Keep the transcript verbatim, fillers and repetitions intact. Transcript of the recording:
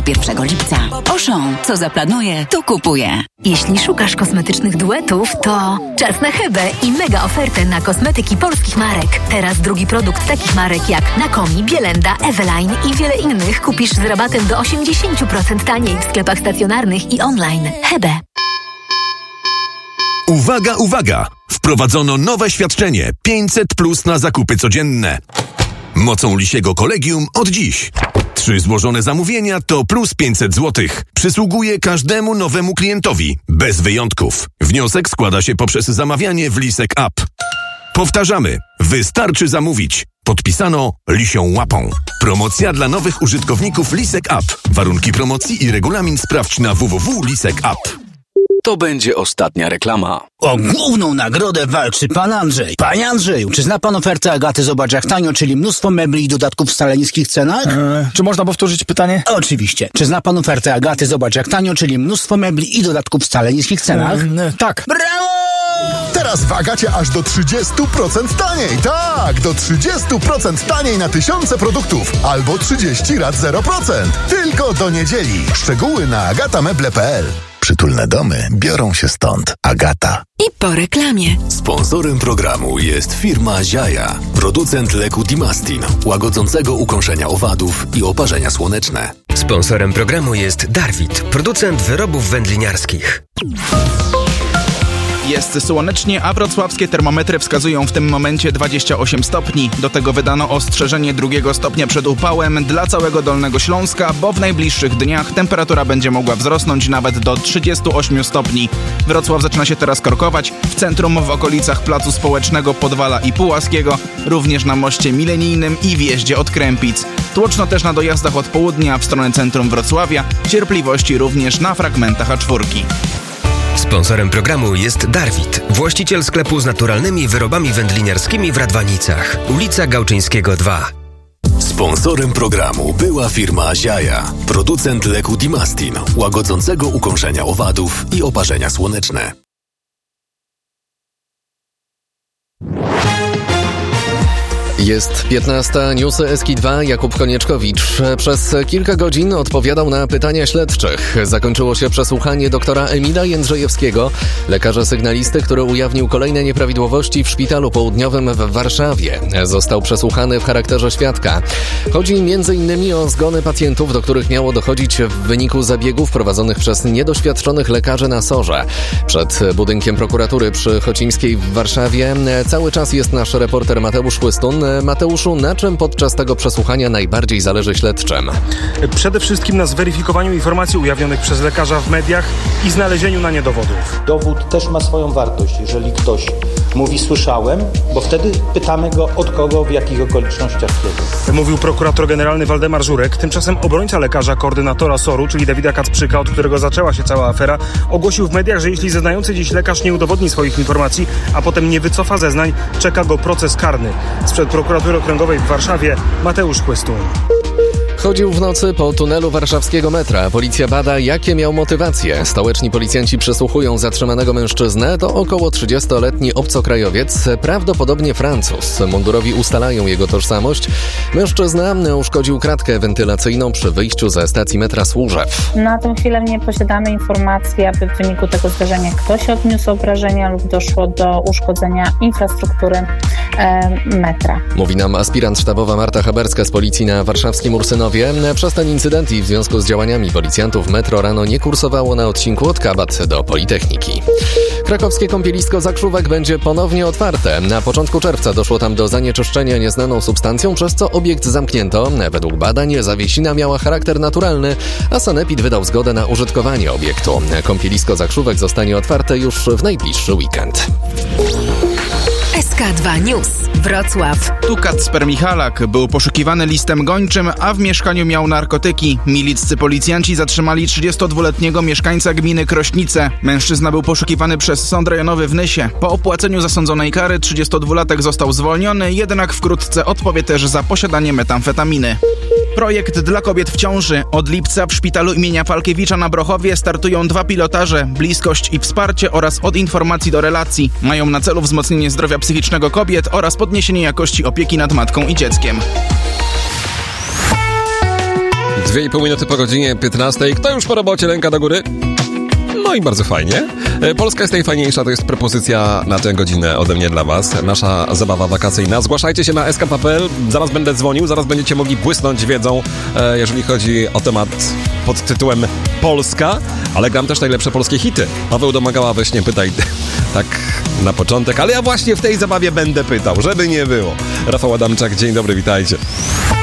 pierwszego lipca. Auchan, co zaplanuje, to kupuje. Jeśli szukasz kosmetycznych duetów, to czas na Hebę i mega ofertę na kosmetyki polskich marek. Teraz drugi produkt takich marek jak Nakomi, Bielenda, Eveline i wiele innych kupisz z rabatem do osiemdziesiąt procent taniej w sklepach stacjonarnych i online. Hebe. Uwaga, uwaga! Wprowadzono nowe świadczenie pięćset plus na zakupy codzienne. Mocą Lisiego Kolegium od dziś. Trzy złożone zamówienia to plus pięćset złotych. Przysługuje każdemu nowemu klientowi, bez wyjątków. Wniosek składa się poprzez zamawianie w Lisek App. Powtarzamy, wystarczy zamówić. Podpisano Lisią Łapą. Promocja dla nowych użytkowników Lisek App. Warunki promocji i regulamin sprawdź na w w w kropka lisek app. To będzie ostatnia reklama. O główną nagrodę walczy pan Andrzej. Panie Andrzeju, czy zna pan ofertę Agaty Zobacz jak tanio, czyli mnóstwo mebli i dodatków w wcale niskich cenach? Eee, czy można powtórzyć pytanie? Oczywiście. Czy zna pan ofertę Agaty Zobacz jak tanio, czyli mnóstwo mebli i dodatków w wcale niskich cenach? Eee, tak. Brawo! Teraz w Agacie aż do trzydzieści procent taniej. Tak, do trzydzieści procent taniej na tysiące produktów. Albo trzydzieści rat zero procent. Tylko do niedzieli. Szczegóły na agatameble kropka p l. Przytulne domy biorą się stąd. Agata. I po reklamie. Sponsorem programu jest firma Ziaja, producent leku Dimastin, łagodzącego ukąszenia owadów i oparzenia słoneczne. Sponsorem programu jest Darwit, producent wyrobów wędliniarskich. Jest słonecznie, a wrocławskie termometry wskazują w tym momencie dwadzieścia osiem stopni. Do tego wydano ostrzeżenie drugiego stopnia przed upałem dla całego Dolnego Śląska, bo w najbliższych dniach temperatura będzie mogła wzrosnąć nawet do trzydziestu ośmiu stopni. Wrocław zaczyna się teraz korkować. W centrum, w okolicach Placu Społecznego, Podwala i Pułaskiego, również na moście milenijnym i wjeździe od Krępic. Tłoczno też na dojazdach od południa w stronę centrum Wrocławia. Cierpliwości również na fragmentach A cztery. Sponsorem programu jest Darwit, właściciel sklepu z naturalnymi wyrobami wędliniarskimi w Radwanicach, ulica Gałczyńskiego dwa. Sponsorem programu była firma Ziaja, producent leku Dimastin, łagodzącego ukąszenia owadów i oparzenia słoneczne. Jest piętnasta, newsy Eski dwa, Jakub Konieczkowicz. Przez kilka godzin odpowiadał na pytania śledczych. Zakończyło się przesłuchanie doktora Emila Jędrzejewskiego, lekarza sygnalisty, który ujawnił kolejne nieprawidłowości w szpitalu południowym w Warszawie. Został przesłuchany w charakterze świadka. Chodzi między innymi o zgony pacjentów, do których miało dochodzić w wyniku zabiegów prowadzonych przez niedoświadczonych lekarzy na sorze. Przed budynkiem prokuratury przy Chocimskiej w Warszawie cały czas jest nasz reporter Mateusz Chłystun. Mateuszu, na czym podczas tego przesłuchania najbardziej zależy śledczym? Przede wszystkim na zweryfikowaniu informacji ujawnionych przez lekarza w mediach i znalezieniu na nie dowodów. Dowód też ma swoją wartość, jeżeli ktoś mówi słyszałem, bo wtedy pytamy go od kogo, w jakich okolicznościach, kiedy. Mówił prokurator generalny Waldemar Żurek. Tymczasem obrońca lekarza, koordynatora soru, czyli Dawida Kacprzyka, od którego zaczęła się cała afera, ogłosił w mediach, że jeśli zeznający dziś lekarz nie udowodni swoich informacji, a potem nie wycofa zeznań, czeka go proces karny. Sprzed prokuratury okręgowej w Warszawie Mateusz Chłystun. Chodził w nocy po tunelu warszawskiego metra. Policja bada, jakie miał motywacje. Stołeczni policjanci przesłuchują zatrzymanego mężczyznę. To około trzydziestoletni obcokrajowiec, prawdopodobnie Francuz. Mundurowi ustalają jego tożsamość. Mężczyzna uszkodził kratkę wentylacyjną przy wyjściu ze stacji metra Służew. Na tę chwilę nie posiadamy informacji, aby w wyniku tego zdarzenia ktoś odniósł obrażenia lub doszło do uszkodzenia infrastruktury e, metra. Mówi nam aspirant sztabowa Marta Haberska z policji na warszawskim Ursynowie. Przez ten incydent i w związku z działaniami policjantów metro rano nie kursowało na odcinku od Kabat do Politechniki. Krakowskie kąpielisko Zakrzówek będzie ponownie otwarte. Na początku czerwca doszło tam do zanieczyszczenia nieznaną substancją, przez co obiekt zamknięto. Według badań zawiesina miała charakter naturalny, a sanepid wydał zgodę na użytkowanie obiektu. Kąpielisko Zakrzówek zostanie otwarte już w najbliższy weekend. S K dwa News. Wrocław. Tu Kacper Michalak był poszukiwany listem gończym, a w mieszkaniu miał narkotyki. Miliccy policjanci zatrzymali trzydziestodwuletniego mieszkańca gminy Krośnice. Mężczyzna był poszukiwany przez Sąd Rejonowy w Nysie. Po opłaceniu zasądzonej kary trzydziestodwulatek został zwolniony, jednak wkrótce odpowie też za posiadanie metamfetaminy. Projekt dla kobiet w ciąży. Od lipca w szpitalu imienia Falkiewicza na Brochowie startują dwa pilotaże: bliskość i wsparcie oraz od informacji do relacji. Mają na celu wzmocnienie zdrowia psychicznego kobiet oraz podniesienie jakości opieki nad matką i dzieckiem. dwie i pół minuty po godzinie piętnastej. Kto już po robocie, ręka do góry? No i bardzo fajnie. Polska jest najfajniejsza, to jest propozycja na tę godzinę ode mnie dla was. Nasza zabawa wakacyjna. Zgłaszajcie się na s k p kropka p l. Zaraz będę dzwonił, zaraz będziecie mogli błysnąć wiedzą, jeżeli chodzi o temat pod tytułem Polska, ale gram też najlepsze polskie hity. Paweł Domagała, weź nie pytaj tak na początek, ale ja właśnie w tej zabawie będę pytał, żeby nie było. Rafał Adamczak, dzień dobry, witajcie.